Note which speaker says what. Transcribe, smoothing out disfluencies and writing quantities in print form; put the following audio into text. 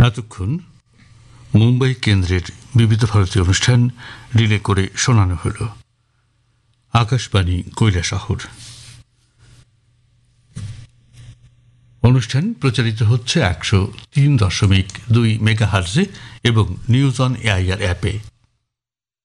Speaker 1: এতক্ষণ মুম্বাই কেন্দ্রের বিবিধ ভারতী অনুষ্ঠান রিলে করে শোনানো হল। আকাশবাণী কৈলাসহর। অনুষ্ঠান প্রচারিত হচ্ছে 103.2 মেগাহার্জে এবং নিউজ অন এআইআর অ্যাপে।